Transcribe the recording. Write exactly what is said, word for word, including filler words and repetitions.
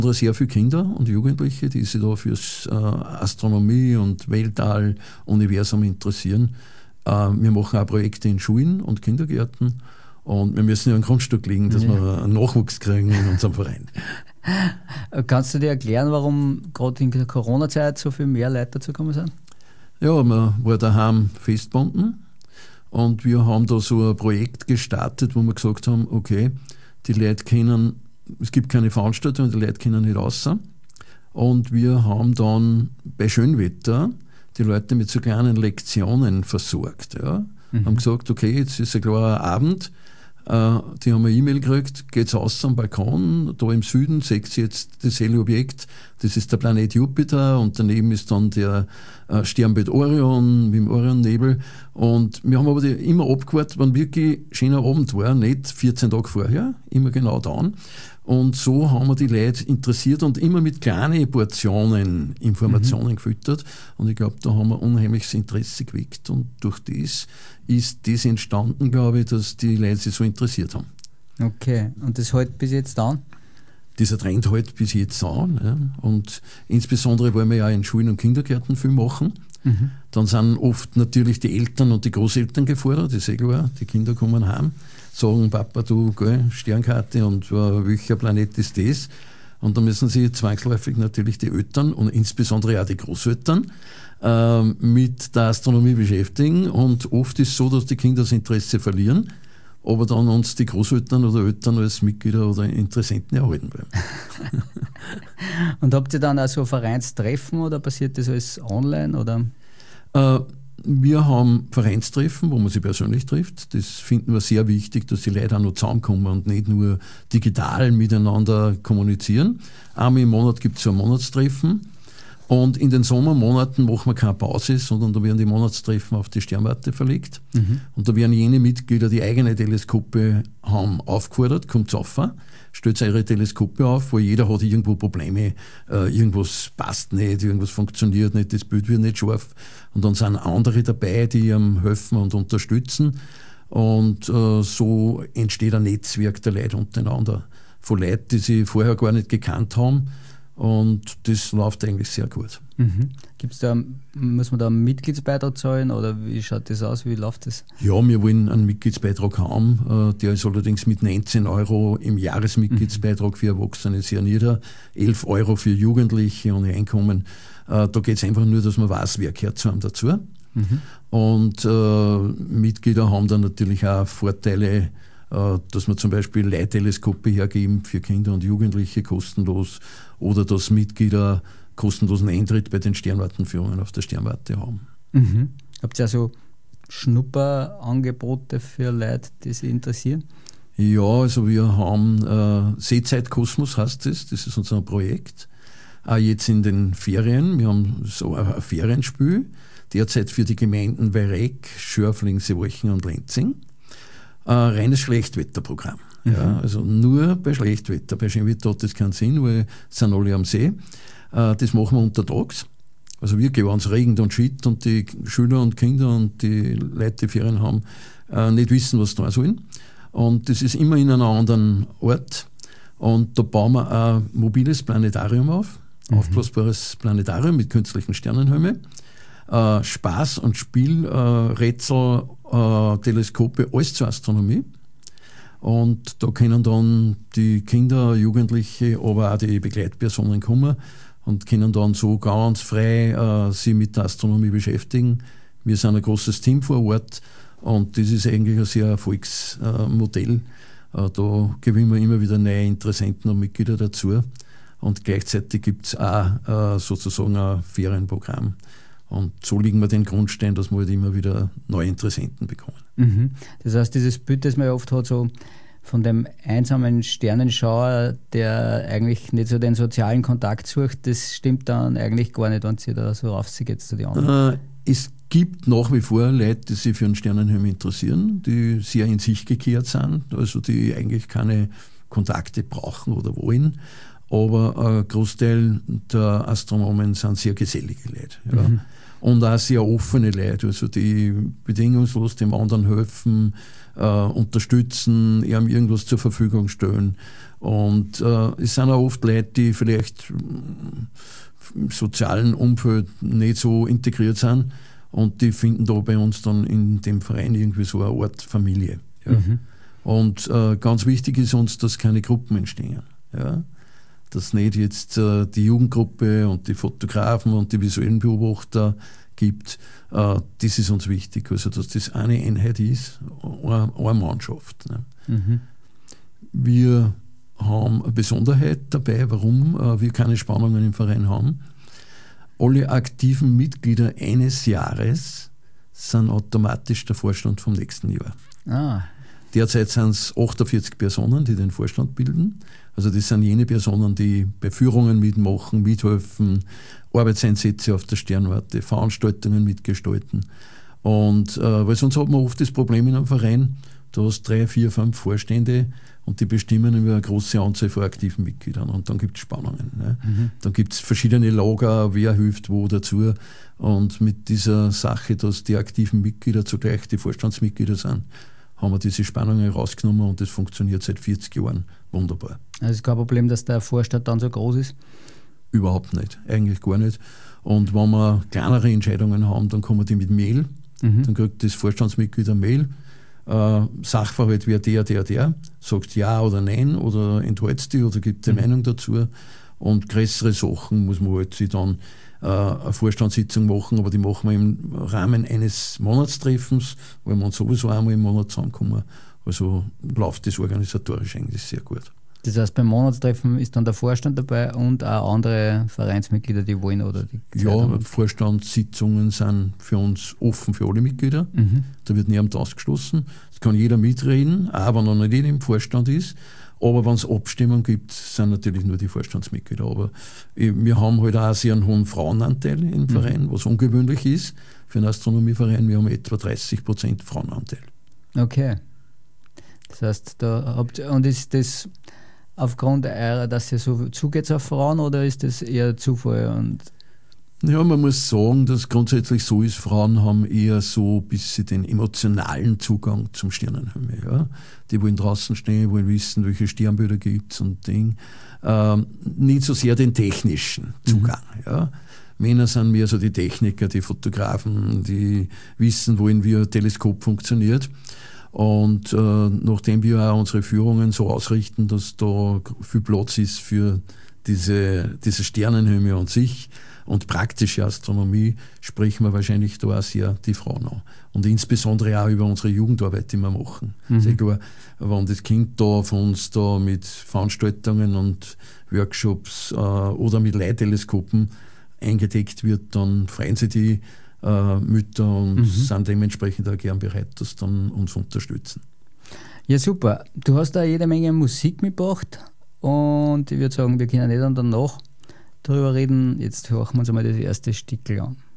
sehr viele Kinder und Jugendliche, die sich da fürs äh, Astronomie und Weltall, Universum interessieren. Äh, wir machen auch Projekte in Schulen und Kindergärten und wir müssen ja ein Grundstück legen, dass ja. wir einen Nachwuchs kriegen in unserem Verein. Kannst du dir erklären, warum gerade in der Corona-Zeit so viel mehr Leute dazugekommen sind? Ja, man war daheim festgebunden und wir haben da so ein Projekt gestartet, wo wir gesagt haben, okay, die Leute können, es gibt keine Veranstaltung, die Leute können nicht raus. Und wir haben dann bei Schönwetter die Leute mit so kleinen Lektionen versorgt. Ja. Mhm. Haben gesagt, okay, jetzt ist ein klarer Abend, äh, die haben eine E-Mail gekriegt, geht's raus am Balkon, da im Süden seht ihr jetzt das helle Objekt, das ist der Planet Jupiter und daneben ist dann der äh, Sternbild Orion, wie im Orionnebel. Und wir haben aber die immer abgewartet, wann wirklich schöner Abend war, nicht vierzehn Tage vorher, immer genau dann. Und so haben wir die Leute interessiert und immer mit kleinen Portionen Informationen mhm. gefüttert. Und ich glaube, da haben wir unheimliches Interesse geweckt. Und durch das ist das entstanden, glaube ich, dass die Leute sich so interessiert haben. Okay, und das hält bis jetzt an? Dieser Trend hält bis jetzt an. Ja. Und insbesondere wollen wir ja in Schulen und Kindergärten viel machen. Mhm. Dann sind oft natürlich die Eltern und die Großeltern gefordert, das ist eh klar. Die Kinder kommen heim, sagen, Papa, du, gell, Sternkarte und uh, welcher Planet ist das? Und da müssen sie zwangsläufig natürlich die Eltern und insbesondere auch die Großeltern äh, mit der Astronomie beschäftigen. Und oft ist es so, dass die Kinder das Interesse verlieren, aber dann uns die Großeltern oder Eltern als Mitglieder oder Interessenten erhalten wollen. Und habt ihr dann auch so Vereinstreffen oder passiert das alles online? Oder? Äh, wir haben Vereinstreffen, wo man sich persönlich trifft. Das finden wir sehr wichtig, dass die Leute auch noch zusammenkommen und nicht nur digital miteinander kommunizieren. Einmal im Monat gibt es so ein Monatstreffen. Und in den Sommermonaten machen wir keine Pause, sondern da werden die Monatstreffen auf die Sternwarte verlegt. Mhm. Und da werden jene Mitglieder, die eigene Teleskope haben, aufgefordert, kommt auf, stellt eure Teleskope auf, weil jeder hat irgendwo Probleme, äh, irgendwas passt nicht, irgendwas funktioniert nicht, das Bild wird nicht scharf. Und dann sind andere dabei, die ihm helfen und unterstützen. Und äh, so entsteht ein Netzwerk der Leute untereinander, von Leuten, die sie vorher gar nicht gekannt haben. Und das läuft eigentlich sehr gut. Mhm. Gibt's da, muss man da einen Mitgliedsbeitrag zahlen oder wie schaut das aus? Wie läuft das? Ja, wir wollen einen Mitgliedsbeitrag haben. Der ist allerdings mit neunzehn Euro im Jahresmitgliedsbeitrag für Erwachsene sehr nieder. elf Euro für Jugendliche ohne Einkommen. Da geht es einfach nur, dass man weiß, wer gehört zu einem dazu. Mhm. Und äh, Mitglieder haben dann natürlich auch Vorteile, dass wir zum Beispiel Leitteleskope hergeben für Kinder und Jugendliche kostenlos oder dass Mitglieder kostenlosen Eintritt bei den Sternwartenführungen auf der Sternwarte haben. Mhm. Habt ihr also Schnupperangebote für Leute, die sich interessieren? Ja, also wir haben äh, Seezeitkosmos heißt das, das ist unser Projekt. Auch jetzt in den Ferien, wir haben so ein, ein Ferienspiel, derzeit für die Gemeinden Weireck, Schörfling, Seewalchen und Lenzing. Ein reines Schlechtwetterprogramm. Mhm. Ja, also nur bei Schlechtwetter. Bei Schönwetter hat das keinen Sinn, weil es sind alle am See. Das machen wir untertags. Also wirklich, wenn es regnet und schüttet und die Schüler und Kinder und die Leute, die Ferien haben, nicht wissen, was sie tun sollen. Und das ist immer in einem anderen Ort. Und da bauen wir ein mobiles Planetarium auf, mhm. aufblasbares Planetarium mit künstlichen Sternenhimmel. Äh, Spaß und Spiel, äh, Rätsel, äh, Teleskope, alles zur Astronomie. Und da können dann die Kinder, Jugendliche, aber auch die Begleitpersonen kommen und können dann so ganz frei äh, sich mit der Astronomie beschäftigen. Wir sind ein großes Team vor Ort und das ist eigentlich ein sehr Erfolgsmodell. Äh, da gewinnen wir immer wieder neue Interessenten und Mitglieder dazu. Und gleichzeitig gibt es auch äh, sozusagen ein Ferienprogramm. Und so legen wir den Grundstein, dass wir halt immer wieder neue Interessenten bekommen. Mhm. Das heißt, dieses Bild, das man ja oft hat, so von dem einsamen Sternenschauer, der eigentlich nicht so den sozialen Kontakt sucht, das stimmt dann eigentlich gar nicht, wenn sie da so raufzieht zu den anderen. Äh, es gibt nach wie vor Leute, die sich für einen Sternenhimmel interessieren, die sehr in sich gekehrt sind, also die eigentlich keine Kontakte brauchen oder wollen. Aber ein Großteil der Astronomen sind sehr gesellige Leute. Ja. Mhm. Und auch sehr offene Leute, also die bedingungslos dem anderen helfen, äh, unterstützen, ihm irgendwas zur Verfügung stellen. Und äh, es sind auch oft Leute, die vielleicht im sozialen Umfeld nicht so integriert sind und die finden da bei uns dann in dem Verein irgendwie so eine Art Familie. Ja. Mhm. Und äh, ganz wichtig ist uns, dass keine Gruppen entstehen. Ja. Dass nicht jetzt äh, die Jugendgruppe und die Fotografen und die visuellen Beobachter gibt. Äh, das ist uns wichtig, also dass das eine Einheit ist, eine, eine Mannschaft. Ne. Mhm. Wir haben eine Besonderheit dabei, warum äh, wir keine Spannungen im Verein haben. Alle aktiven Mitglieder eines Jahres sind automatisch der Vorstand vom nächsten Jahr. Ah. Derzeit sind es achtundvierzig Personen, die den Vorstand bilden. Also das sind jene Personen, die bei Führungen mitmachen, mithelfen, Arbeitseinsätze auf der Sternwarte, Veranstaltungen mitgestalten. Und äh, weil sonst hat man oft das Problem in einem Verein, du hast drei, vier, fünf Vorstände und die bestimmen über eine große Anzahl von aktiven Mitgliedern und dann gibt es Spannungen. Ne? Mhm. Dann gibt es verschiedene Lager, wer hilft wo dazu. Und mit dieser Sache, dass die aktiven Mitglieder zugleich die Vorstandsmitglieder sind, haben wir diese Spannungen rausgenommen und das funktioniert seit vierzig Jahren wunderbar. Also es ist kein Problem, dass der Vorstand dann so groß ist? Überhaupt nicht, eigentlich gar nicht. Und wenn wir kleinere Entscheidungen haben, dann kommen die mit Mail. Mhm. Dann kriegt das Vorstandsmitglied eine Mail. Äh, Sachverhalt wäre der, der, der. Sagt ja oder nein oder enthält die oder gibt die mhm. Meinung dazu. Und größere Sachen muss man halt sich dann äh, eine Vorstandssitzung machen, aber die machen wir im Rahmen eines Monatstreffens, weil wir uns sowieso einmal im Monat zusammenkommen. Also läuft das organisatorisch eigentlich sehr gut. Das heißt, beim Monatstreffen ist dann der Vorstand dabei und auch andere Vereinsmitglieder, die wollen oder die Zeit Ja, haben. Vorstandssitzungen sind für uns offen für alle Mitglieder. Mhm. Da wird niemand ausgeschlossen. Es kann jeder mitreden, auch wenn er nicht im Vorstand ist. Aber wenn es Abstimmungen gibt, sind natürlich nur die Vorstandsmitglieder. Aber wir haben halt auch sehr einen hohen Frauenanteil im Verein, mhm. was ungewöhnlich ist für einen Astronomieverein. Wir haben etwa dreißig Prozent Frauenanteil. Okay. Das heißt, da habt ihr, und ist das aufgrund eurer, dass ihr so zugeht auf Frauen oder ist das eher Zufall? Und ja, man muss sagen, dass grundsätzlich so ist, Frauen haben eher so ein bisschen den emotionalen Zugang zum Sternenhimmel. Ja. Die wollen draußen stehen, wollen wissen, welche Sternbilder gibt es und Ding. Ähm, nicht so sehr den technischen Zugang. Mhm. Ja. Männer sind mehr so die Techniker, die Fotografen, die wissen, wohin wie ein Teleskop funktioniert. Und äh, nachdem wir auch unsere Führungen so ausrichten, dass da viel Platz ist für diese, diese Sternenhimmel an sich und praktische Astronomie, sprechen wir wahrscheinlich da auch sehr die Frauen an. Und insbesondere auch über unsere Jugendarbeit, die wir machen. Mhm. Sehr klar, wenn das Kind da von uns da mit Veranstaltungen und Workshops äh, oder mit Leitteleskopen eingedeckt wird, dann freuen sich die Äh, Mütter und mhm. sind dementsprechend auch gern bereit, das dann uns unterstützen. Ja, super. Du hast da jede Menge Musik mitgebracht und ich würde sagen, wir können nicht dann danach darüber reden. Jetzt hören wir uns einmal das erste Stückchen an.